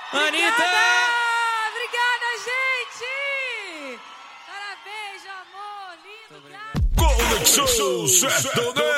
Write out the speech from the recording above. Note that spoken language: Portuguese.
Anitta! Obrigada, gente! Parabéns, amor, lindo, gato! Conexão Sertaneja.